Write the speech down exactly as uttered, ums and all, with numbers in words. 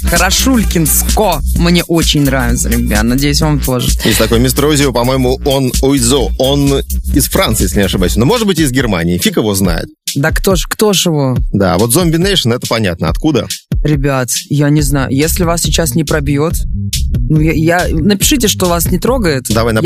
Хорошулькинско. Мне очень нравится, ребят. Надеюсь, вам тоже. Есть такой мистер Озио, по-моему, он Уизо. Он из Франции, если не ошибаюсь. Но, может быть, из Германии. Фиг его знает. Да кто ж, кто ж его? Да, вот Zombie Nation, это понятно. Откуда? Ребят, я не знаю. Если вас сейчас не пробьет, ну, я, я... напишите, что вас не трогает. Давай напомним.